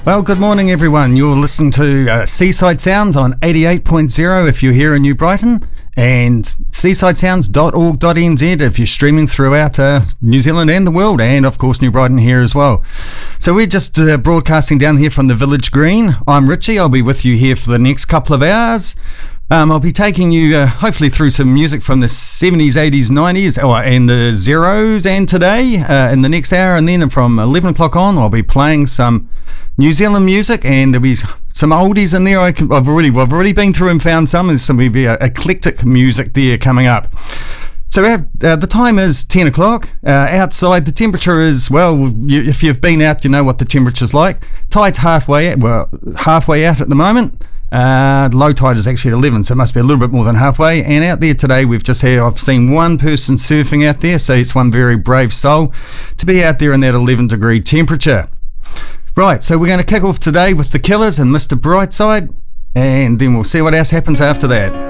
Well, good morning, everyone. You're listening to Seaside Sounds on 88.0 if you're here in New Brighton, and seasidesounds.org.nz if you're streaming throughout New Zealand and the world, and of course New Brighton here as well. So we're just broadcasting down here from the Village Green. I'm Richie. I'll be with you here for the next couple of hours. I'll be taking you hopefully through some music from the 70s, 80s, 90s, and the zeros and today in the next hour, and then from 11 o'clock on I'll be playing some New Zealand music, and there'll be some oldies in there. I've already been through and found some. There's some eclectic music there coming up. So the time is 10 o'clock. Outside the temperature is, well, if you've been out, you know what the temperature's like. Tide's halfway out at the moment. Low tide is actually at 11, so it must be a little bit more than halfway. And out there today, I've seen one person surfing out there, so it's one very brave soul to be out there in that 11 degree temperature. Right, so we're going to kick off today with The Killers and Mr. Brightside, and then we'll see what else happens after that.